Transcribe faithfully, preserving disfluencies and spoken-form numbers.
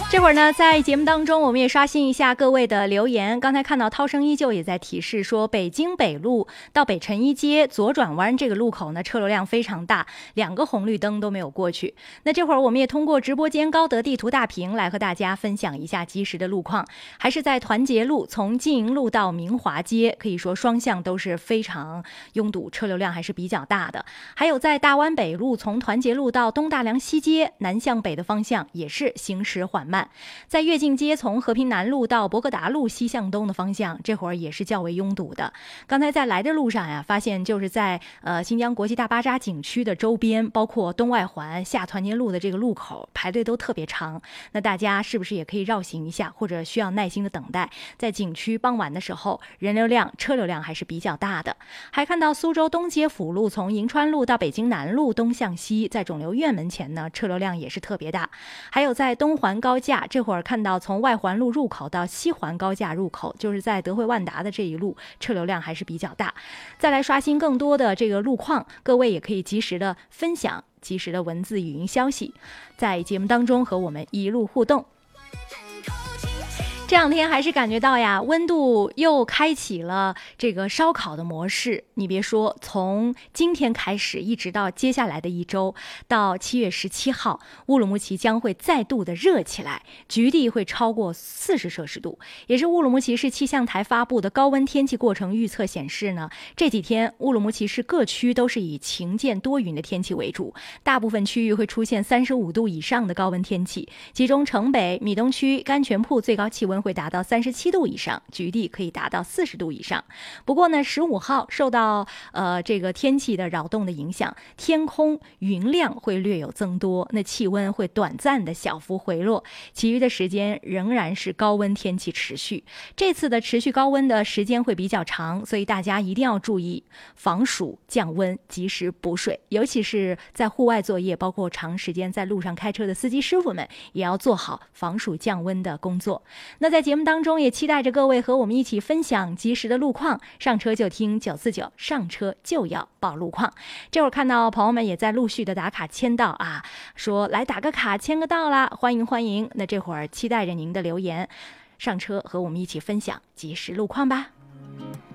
这会儿呢，在节目当中，我们也刷新一下各位的留言。刚才看到涛声依旧也在提示说，北京北路到北辰一街左转弯这个路口呢，车流量非常大，两个红绿灯都没有过去。那这会儿我们也通过直播间高德地图大屏来和大家分享一下及时的路况。还是在团结路从金银路到明华街，可以说双向都是非常拥堵，车流量还是比较大的。还有在大湾北路从团结路到东大梁西街，南向北的方向也是行驶缓慢。在跃进街从和平南路到博格达路西向东的方向，这会儿也是较为拥堵的。刚才在来的路上呀，发现就是在呃新疆国际大巴扎景区的周边，包括东外环下团结路的这个路口排队都特别长。那大家是不是也可以绕行一下，或者需要耐心的等待？在景区傍晚的时候，人流量、车流量还是比较大的。还看到苏州东街辅路从银川路到北京南路东向西，在肿瘤院门前呢，车流量也是特别大。还有在东环高架，这会儿看到从外环路入口到西环高架入口，就是在德惠万达的这一路，车流量还是比较大。再来刷新更多的这个路况，各位也可以及时的分享及时的文字语音消息，在节目当中和我们一路互动。这两天还是感觉到呀，温度又开启了这个烧烤的模式。你别说，从今天开始一直到接下来的一周，到七月十七号，乌鲁木齐将会再度的热起来，局地会超过四十摄氏度。也是乌鲁木齐市气象台发布的高温天气过程预测显示呢，这几天乌鲁木齐市各区都是以晴间多云的天气为主，大部分区域会出现三十五度以上的高温天气，其中城北、米东区、甘泉铺最高气温会达到三十七度以上，局地可以达到四十度以上。不过呢，十五号受到呃这个天气的扰动的影响，天空云量会略有增多，那气温会短暂的小幅回落，其余的时间仍然是高温天气持续。这次的持续高温的时间会比较长，所以大家一定要注意防暑降温，及时补水，尤其是在户外作业，包括长时间在路上开车的司机师傅们，也要做好防暑降温的工作。那在节目当中也期待着各位和我们一起分享及时的路况，上车就听九四九，上车就要报路况。这会儿看到朋友们也在陆续的打卡签到啊，说来打个卡签个到啦，欢迎欢迎。那这会儿期待着您的留言，上车和我们一起分享及时路况吧。